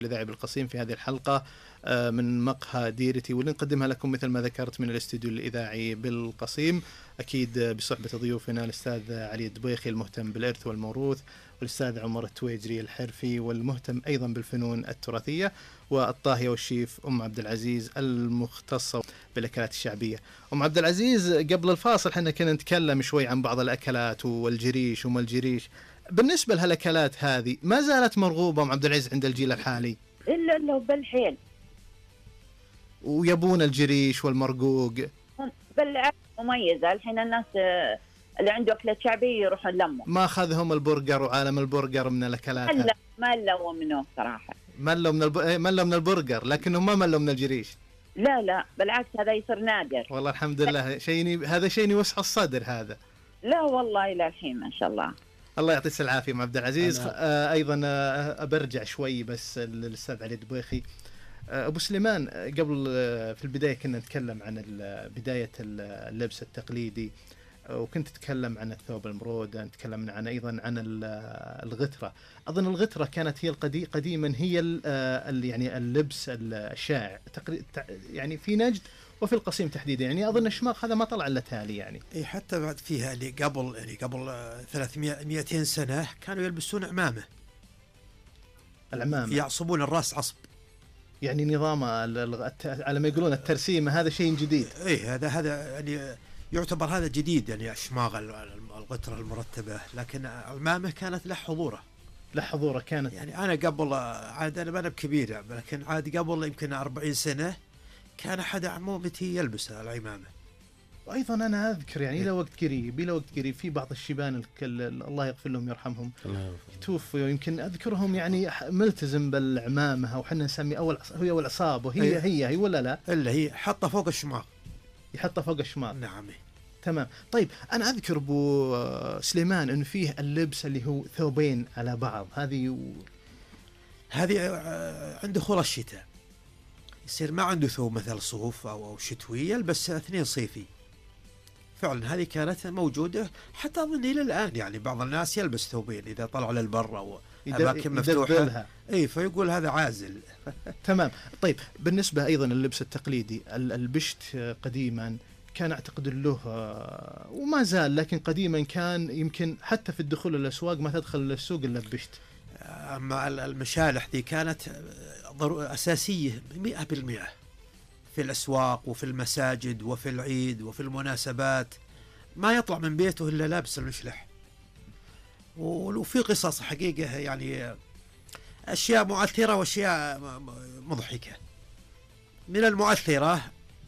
الإذاعي بالقصيم في هذه الحلقة من مقهى ديرتي، واللي نقدمها لكم مثل ما ذكرت من الاستوديو الإذاعي بالقصيم، أكيد بصحبة ضيوفنا الأستاذ علي الدبيخي المهتم بالإرث والموروث، والأستاذ عمر التويجري الحرفي والمهتم أيضا بالفنون التراثية، والطاهية والشيف أم عبد العزيز المختصة بالأكلات الشعبية. أم عبد العزيز، قبل الفاصل حنا كنا نتكلم شوي عن بعض الأكلات والجريش وما الجريش. بالنسبة لهالأكلات هذه ما زالت مرغوبة أم عبد العزيز عند الجيل الحالي؟ إلا بالحيل، ويبون الجريش والمرقوق بالعكس مميزة. الحين الناس اللي عنده أكلة شعبية يروحون لمه. ما أخذهم البرجر وعالم البرجر من الأكلات؟ ما لوا منه صراحة، ملوا من البرجر، لكنهم ما ملوا من الجريش. لا بالعكس، هذا يصير نادر والله الحمد لله، هذا شيء يوسع الصدر هذا. لا والله إلى الحين ما شاء الله. الله يعطيك العافية أم عبد العزيز. أيضا أبرجع شوي بس للأستاذ علي الدبيخي. أبو سليمان، قبل في البداية كنا نتكلم عن بداية اللبس التقليدي، وكنت تتكلم عن الثوب المرود، تكلمنا عن أيضا عن الغترة. أظن الغترة كانت هي قديما هي يعني اللبس الشائع يعني في نجد وفي القصيم تحديدا. يعني أظن الشماغ هذا ما طلع إلا تالي يعني. إيه، حتى بعد فيها اللي قبل 300 سنة كانوا يلبسون عمامة. العمامة يعصبون الرأس عصب، يعني نظام على ما يقولون الترسيمة، هذا شيء جديد. إيه، هذا يعني يعتبر هذا جديد، يعني الشماغ الغترة المرتبة، لكن عمامة كانت له حضوره كانت. يعني أنا قبل عاد أنا ما بكبير، لكن عاد قبل يمكن 40 سنة كان أحد عمومتي يلبس العمامة. وأيضا أنا أذكر يعني إلى وقت قريب في بعض الشيبان الله يغفر لهم يرحمهم توفوا، يمكن أذكرهم يعني ملتزم بالعمامة، وحنا نسمي هي والعصابة، هي ولا لا؟ إلا هي حطها فوق الشماغ، يحطها فوق الشماغ. نعم. تمام. طيب أنا أذكر أبو سليمان إنه فيه اللبس اللي هو ثوبين على بعض، هذه عند دخول الشتاء يصير ما عنده ثوب مثل صوف أو شتوي، يلبس 2 صيفي. فعلا هذه كانت موجودة حتى أظن إلى الآن، يعني بعض الناس يلبس ثوبين إذا طلعوا للبر أو أماكن مفتوحة. إيه، فيقول هذا عازل. تمام. طيب بالنسبة أيضا اللبس التقليدي، البشت قديما كان أعتقد له وما زال، لكن قديما كان يمكن حتى في الدخول للأسواق ما تدخل للسوق إلا ببشت. أما المشالح دي كانت أساسية 100% في الأسواق وفي المساجد وفي العيد وفي المناسبات، ما يطلع من بيته إلا لابس المشلح. وفي قصص حقيقة، يعني أشياء مؤثرة وأشياء مضحكة. من المؤثرة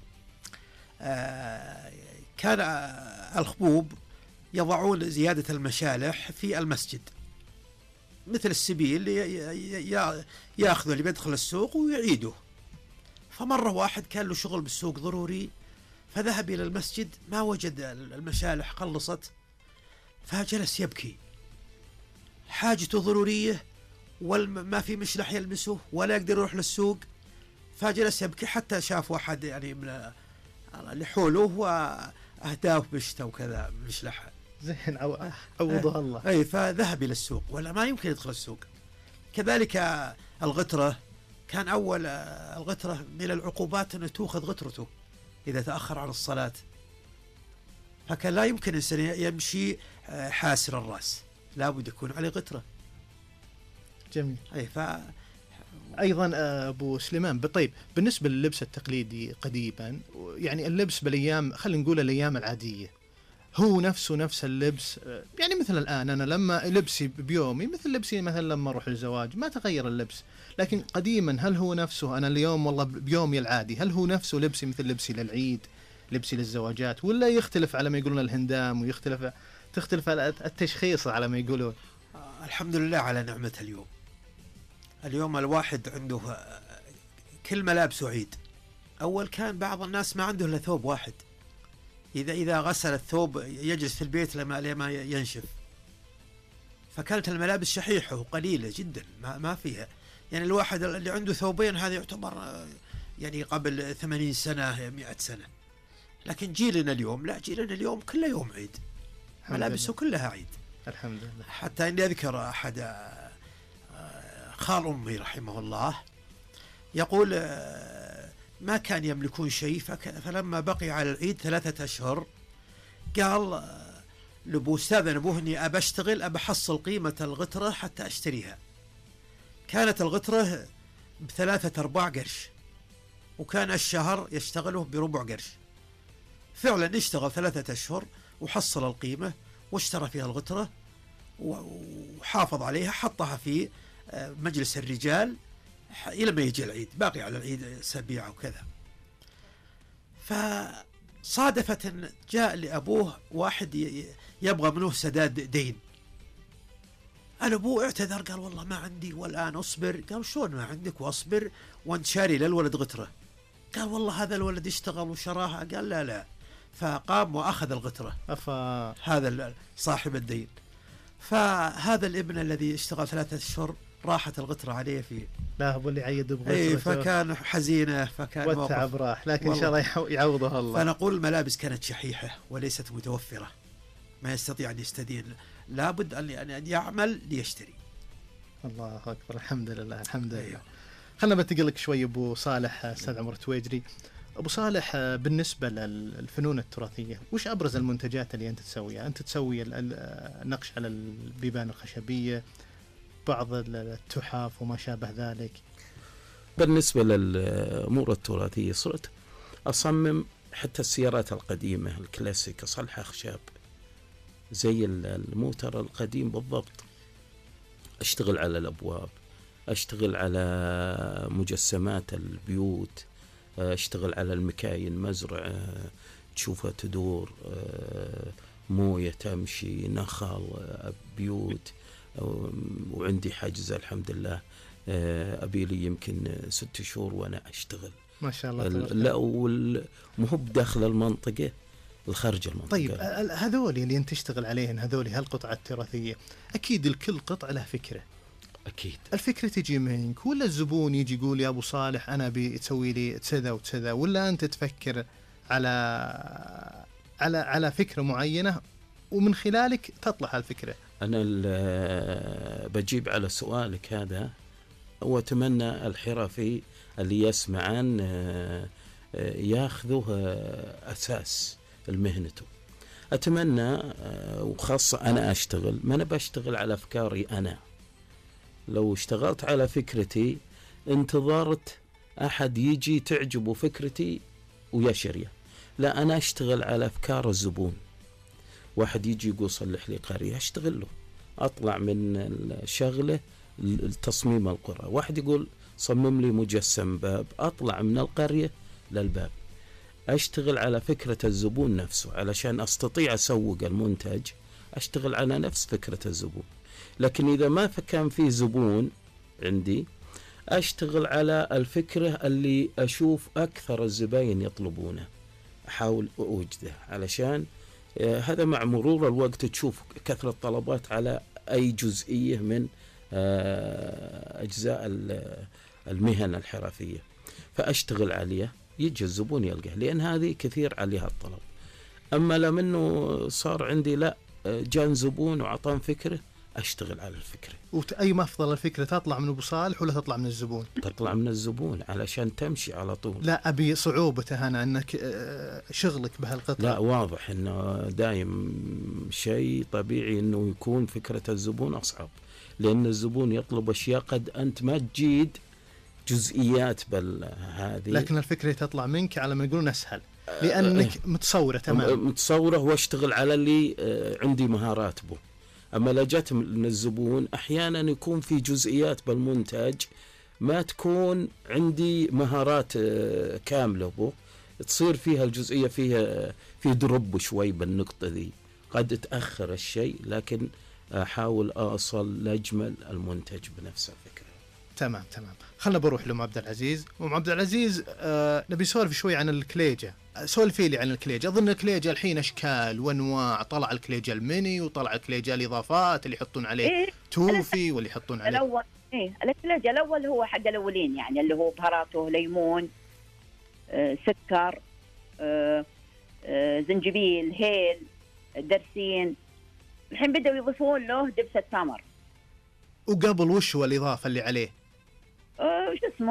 كان الخبوب يضعون زيادة المشالح في المسجد مثل السبيل، يأخذ اللي بيدخل السوق ويعيده. فمرة واحد كان له شغل بالسوق ضروري، فذهب إلى المسجد ما وجد المشالح، خلصت، فجلس يبكي، حاجته ضرورية وما في مشلح يلبسه ولا يقدر يروح للسوق، فجلس يبكي حتى شاف واحد يعني من اللي حوله وأهداه بشتة وكذا مشلح. زين، عوضها الله. أي، فذهب إلى السوق ولا ما يمكن يدخل السوق. كذلك الغترة، كان أول الغترة من العقوبات أنه تأخذ غترته إذا تأخر عن الصلاة، فكان لا يمكن إنسان يمشي حاسر الرأس، لا بد يكون عليه غترة. جميل. أي، أيضا أبو سليمان، طيب بالنسبة لللبس التقليدي قديما، يعني اللبس بالأيام، خلينا نقول الأيام العادية، هو نفس اللبس. يعني مثل الآن أنا لما لبسي بيومي مثل لبسي مثلا لما أروح الزواج، ما تغير اللبس. لكن قديما هل هو نفسه أنا اليوم والله بيومي العادي، هل هو نفسه لبسي مثل لبسي للعيد، لبسي للزواجات، ولا يختلف على ما يقولون الهندام، تختلف التشخيص على ما يقولون؟ الحمد لله على نعمة اليوم الواحد عنده كل ملابسه عيد. أول كان بعض الناس ما عنده إلا ثوب واحد، إذا غسل الثوب يجلس في البيت لما ينشف، فكانت الملابس شحيحة وقليلة جدا، ما فيها. يعني الواحد اللي عنده ثوبين هذا يعتبر يعني قبل 80 سنة 100 سنة. لكن جيلنا اليوم كله يوم عيد، ملابسه كلها عيد. الحمد لله. حتى إني أذكر أحد خال أمي رحمه الله يقول ما كان يملكون شيء، فلما بقي على العيد 3 أشهر قال لأبو أستاذن أبوه إني أبى أشتغل، أبى أحصل قيمة الغترة حتى أشتريها. كانت الغترة ب3-4 قرش، وكان الشهر يشتغله ب4 قرش. فعلا اشتغل 3 أشهر وحصل القيمة واشترى فيها الغترة وحافظ عليها، حطها في مجلس الرجال إلى ما يجي العيد، باقي على العيد أسابيع وكذا. فصادفت أن جاء لأبوه واحد يبغى منه سداد دين. الأبوه اعتذر، قال والله ما عندي والآن أصبر. قال شلون ما عندك وأصبر وأنت شاري للولد غترة؟ قال والله هذا الولد اشتغل وشراها. قال لا. فقام وأخذ الغترة هذا صاحب الدين. فهذا الابن الذي اشتغل 3 أشهر راحت الغترة عليه في لا هو اللي عيد بغترته، فكان حزينة، فكان والتعب راح، لكن إن شاء الله يعوضها الله. فنقول الملابس كانت شحيحة وليست متوفرة، ما يستطيع أن يستدين، لابد أن يعمل ليشتري. الله أكبر، الحمد لله الحمد لله. خلنا بنتقل لك شوي أبو صالح، أستاذ عمر تويجري. أبو صالح، بالنسبة للفنون التراثية وش أبرز المنتجات اللي أنت تسويها؟ أنت تسوي النقش على البيبان الخشبية، بعض التحف وما شابه ذلك. بالنسبة للأمور التراثية صرت أصمم حتى السيارات القديمة الكلاسيك، أصلحها خشب زي الموتر القديم بالضبط. أشتغل على الأبواب، أشتغل على مجسمات البيوت، أشتغل على المكاين، مزرعة تشوفها تدور، موية تمشي، نخل، بيوت. وعندي حجز الحمد لله، أبي لي يمكن 6 شهور وأنا أشتغل ما شاء الله. لا مو بداخل المنطقة، الخارج المنطقة. طيب هذول اللي أنت تشتغل عليهن، هذول هالقطعة التراثية، أكيد الكل قطعة له فكرة. أكيد الفكرة تجي منك ولا الزبون يجي يقول يا أبو صالح أنا بتسوي لي كذا وكذا، ولا أنت تفكر على فكرة معينة ومن خلالك تطلع الفكرة؟ أنا بجيب على سؤالك هذا، وأتمنى الحرفي اللي يسمعان ياخذه أساس المهنته. أتمنى، وخاصة أنا أشتغل، ما أنا بشتغل على أفكاري أنا. لو اشتغلت على فكرتي انتظرت أحد يجي تعجبه فكرتي ويشريه، لا، أنا أشتغل على أفكار الزبون. واحد يجي يقول صلح لي قرية، أشتغل له، أطلع من الشغلة تصميم القرى. واحد يقول صمم لي مجسم باب، أطلع من القرية للباب. أشتغل على فكرة الزبون نفسه علشان أستطيع أسوق المنتج. أشتغل على نفس فكرة الزبون. لكن إذا ما كان في زبون عندي، أشتغل على الفكرة اللي أشوف أكثر الزباين يطلبونه، أحاول أوجده، علشان هذا مع مرور الوقت تشوف كثرة طلبات على أي جزئية من أجزاء المهن الحرفية، فأشتغل عليها، يجي الزبون يلقاه، لأن هذه كثير عليها الطلب. أما لمنه صار عندي لا، جان زبون وعطان فكرة، أشتغل على الفكرة. أي ما أفضل الفكرة تطلع من أبو صالح ولا تطلع من الزبون؟ تطلع من الزبون علشان تمشي على طول. لا، أبي صعوبته أنا أنك شغلك بهالقطعة. لا، واضح أنه دايم شيء طبيعي أنه يكون فكرة الزبون أصعب، لأن الزبون يطلب أشياء قد أنت ما تجيد جزئيات هذه، لكن الفكرة تطلع منك على ما يقولون أسهل، لأنك متصورة تمام، متصورة، واشتغل على اللي عندي مهارات به. أما لو جت من الزبون أحيانا يكون في جزئيات بالمنتج ما تكون عندي مهارات كاملة به، تصير فيها الجزئية فيها في دروب شوي بالنقطة ذي، قد تأخر الشيء، لكن أحاول أصل لأجمل المنتج بنفس الفكرة. تمام. خلنا بروح لأم عبد العزيز. أم عبد العزيز، نبي نسولف شوي عن الكليجة. سولفي لي عن الكليجة. أظن الكليجة الحين أشكال وأنواع، طلع الكليجة الميني وطلع الكليجة الإضافات اللي يحطون عليه توفي واللي يحطون عليه الأول. الكليجة الأول هو حق الأولين، يعني اللي هو بهاراته ليمون، سكر، زنجبيل، هيل، درسين. الحين بدأوا يضيفون له دبسة تمر. وقبل وش هو الإضافة اللي عليه؟ شو اسمه